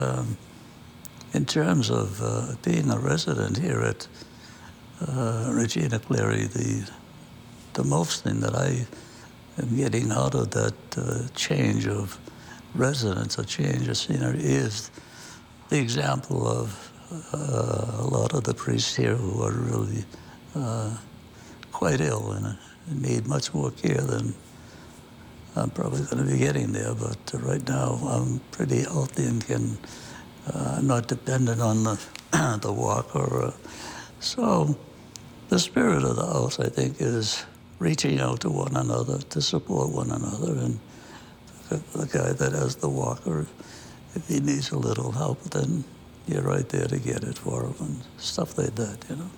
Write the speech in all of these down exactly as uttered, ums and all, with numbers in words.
Um, in terms of uh, being a resident here at uh, Regina Coeli, the, the most thing that I am getting out of that uh, change of residence, a change of scenery, is the example of uh, a lot of the priests here who are really uh, quite ill and need much more care than I'm probably going to be getting there. But uh, right now I'm pretty healthy and can uh, I'm not dependent on the the walker. Uh, so the spirit of the house, I think, is reaching out to one another to support one another. And the, the guy that has the walker, if he needs a little help, then you're right there to get it for him and stuff like that, you know.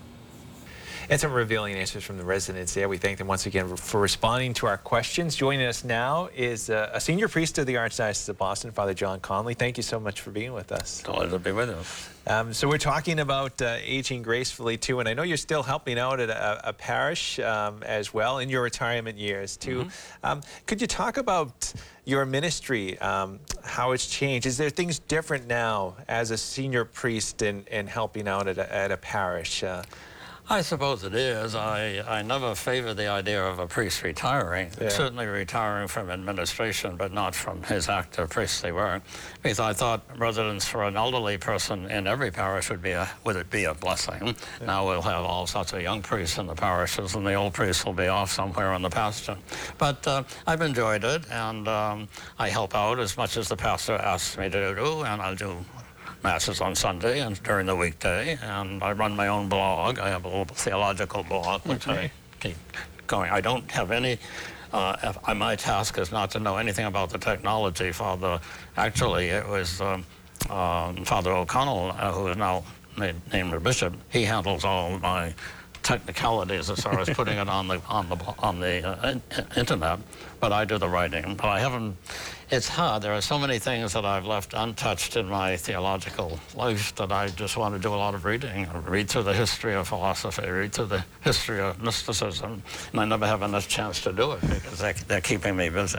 And some revealing answers from the residents there. We thank them once again for responding to our questions. Joining us now is uh, a senior priest of the Archdiocese of Boston, Father John Conley. Thank you so much for being with us. Glad to be with you. Um, so we're talking about uh, aging gracefully too, and I know you're still helping out at a, a parish um, as well in your retirement years too. Mm-hmm. um, could you talk about your ministry, um, how it's changed? Is there things different now as a senior priest and, and helping out at a, at a parish? Uh, I suppose it is. I, I never favored the idea of a priest retiring, yeah. Certainly retiring from administration, but not from his active priestly work, because I thought residence for an elderly person in every parish would be a, would it be a blessing. Yeah. Now we'll have all sorts of young priests in the parishes, and the old priests will be off somewhere on the pasture. But uh, I've enjoyed it, and um, I help out as much as the pastor asks me to do, and I'll do Masses on Sunday and during the weekday, and I run my own blog. I have a little theological blog, which okay. I keep going. I don't have any, uh, my task is not to know anything about the technology. Father, actually, it was um, uh, Father O'Connell, uh, who is now made, named a bishop. He handles all my technicalities as far as putting it on the on the on the uh, internet, but I do the writing. But I haven't. It's hard. There are so many things that I've left untouched in my theological life that I just want to do a lot of reading. I read through the history of philosophy, read through the history of mysticism, and I never have enough chance to do it because they, they're keeping me busy.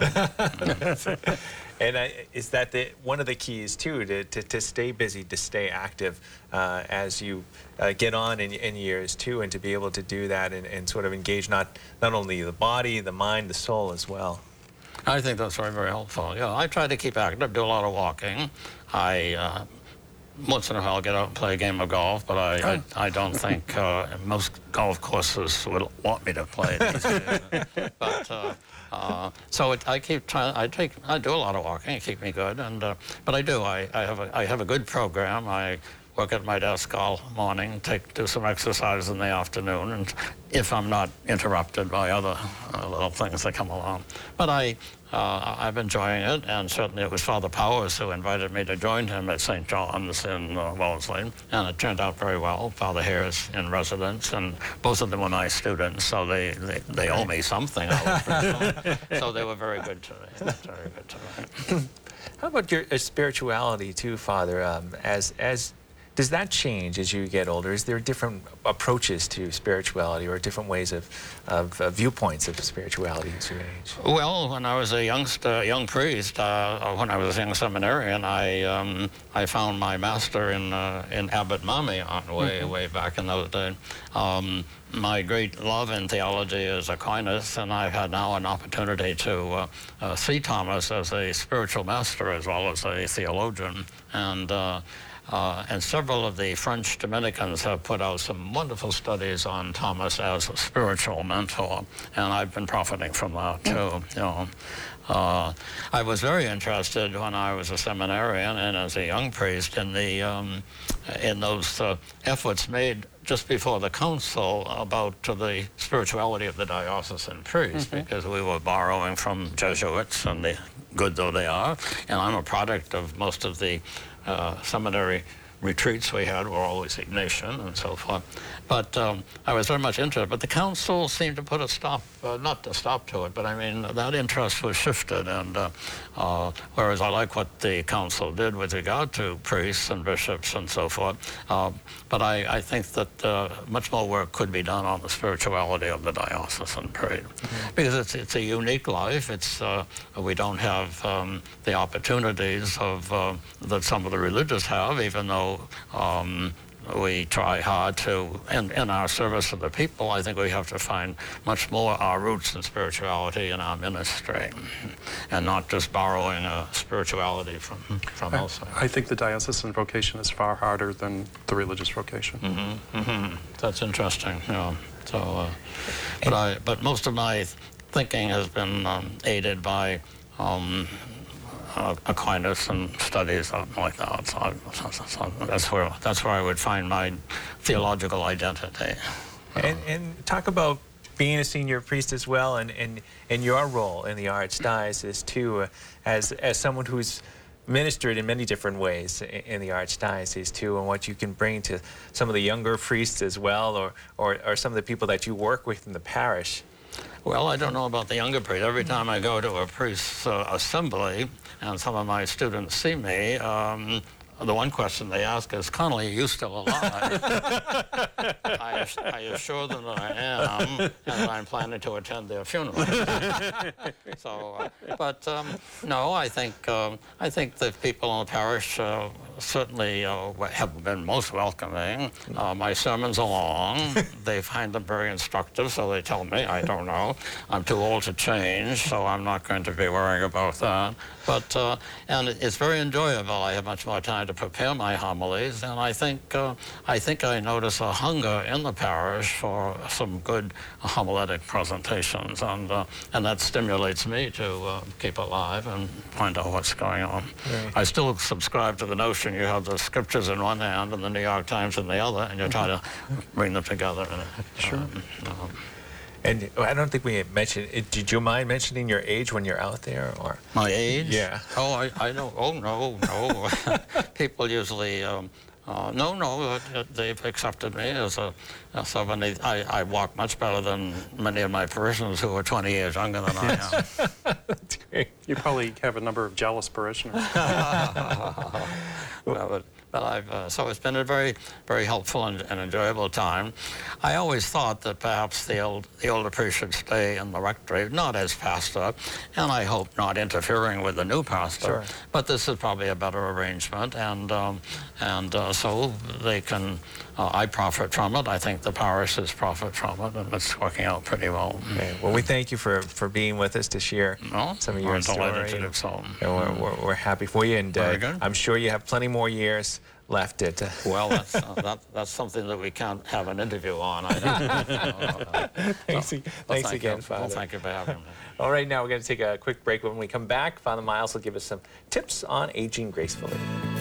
And uh, is that the, one of the keys, too, to, to, to stay busy, to stay active uh, as you uh, get on in, in years, too, and to be able to do that and, and sort of engage not, not only the body, the mind, the soul as well? I think that's very, very helpful. Yeah, I try to keep active, do a lot of walking. I, uh, once in a while, get out and play a game of golf, but I, oh. I, I don't think uh, most golf courses would want me to play these days. But, uh, uh, so it, I keep trying, I take, I do a lot of walking, it keeps me good, and, uh, but I do, I, I, have a, I have a good program. I work at my desk all morning, take, do some exercise in the afternoon, and if I'm not interrupted by other uh, little things that come along. But I, uh, I'm enjoying it, and certainly it was Father Powers who invited me to join him at Saint John's in uh, Wellesley, and it turned out very well. Father Hare's in residence, and both of them were my students, so they, they, they owe me something. So they were very good to me, very good to me. How about your uh, spirituality too, Father? Um, as, as Does that change as you get older? Is there different approaches to spirituality or different ways of, of uh, viewpoints of spirituality as you age? Well, when I was a youngster, young priest, uh, when I was a young seminarian, I um, I found my master in uh, in Abbot Marmion way mm-hmm. way back in those days. Um, my great love in theology is Aquinas, and I've had now an opportunity to uh, uh, see Thomas as a spiritual master as well as a theologian, and. Uh, Uh, and several of the French Dominicans have put out some wonderful studies on Thomas as a spiritual mentor, and I've been profiting from that too. You know, uh, I was very interested when I was a seminarian and as a young priest in the um, in those uh, efforts made just before the council about uh, the spirituality of the diocesan priest, mm-hmm. because we were borrowing from Jesuits, and the good though they are, and I'm a product of most of the Uh, seminary retreats we had were always Ignatian and so forth. But um, I was very much interested. But the council seemed to put a stop, uh, not a stop to it, but I mean, that interest was shifted. And uh, uh, whereas I like what the council did with regard to priests and bishops and so forth, uh, but I, I think that uh, much more work could be done on the spirituality of the diocesan period. Mm-hmm. Because it's, it's a unique life. It's, uh, we don't have um, the opportunities of, uh, that some of the religious have, even though um, we try hard to, in, in our service to the people, I think we have to find much more our roots in spirituality in our ministry, and not just borrowing a spirituality from, from I, elsewhere. I think the diocesan vocation is far harder than the religious vocation. Mm-hmm, mm-hmm. That's interesting, yeah. So, uh, but, I, but most of my thinking has been um, aided by um, Uh, Aquinas and studies like that. So, so, so, so that's where that's where I would find my theological identity. And, and talk about being a senior priest as well, and, and, and your role in the Archdiocese too, uh, as as someone who's ministered in many different ways in, in the Archdiocese too, and what you can bring to some of the younger priests as well, or or, or some of the people that you work with in the parish. Well, I don't know about the younger priest. Every time I go to a priest's uh, assembly and some of my students see me, um, the one question they ask is, Connolly, are you still alive? I, I assure them that I am, and that I'm planning to attend their funeral. So, uh, but um, no, I think um, I think the people in the parish uh, certainly uh, have been most welcoming. Uh, my sermons are long. They find them very instructive, so they tell me, I don't know. I'm too old to change, so I'm not going to be worrying about that. But, uh, and it's very enjoyable. I have much more time to prepare my homilies, and I think, uh, I think I notice a hunger in the parish for some good homiletic presentations, and, uh, and that stimulates me to uh, keep alive and find out what's going on. Right. I still subscribe to the notion you have the scriptures in one hand and the New York Times in the other, and you try to bring them together. And, sure. Um, um, And I don't think we mentioned, did you mind mentioning your age when you're out there, or? My age? Yeah. Oh, I, I know. Oh, no, no. People usually, um, uh, no, no, uh, they've accepted me as a, as somebody. I, I walk much better than many of my parishioners who are twenty years younger than I am. That's great. You probably have a number of jealous parishioners. Well, but, but I've, uh, so it's been a very, very helpful and, and enjoyable time. I always thought that perhaps the old, the older priest should stay in the rectory, not as pastor, and I hope not interfering with the new pastor. Sure. But this is probably a better arrangement, and um, and uh, so they can. Uh, I profit from it. I think the parishes profit from it, and it's working out pretty well. Okay. Well, we thank you for, for being with us to share No, some of your I'm delighted story. to do so. And we're, we're, we're happy for you, and Very uh, good. I'm sure you have plenty more years left at. Uh, Well, that's, uh, that, that's something that we can't have an interview on. I think. uh, thanks so, thanks well, thank again, you. Father. Well, thank you for having me. All right, now we're going to take a quick break. When we come back, Father Miles will give us some tips on aging gracefully.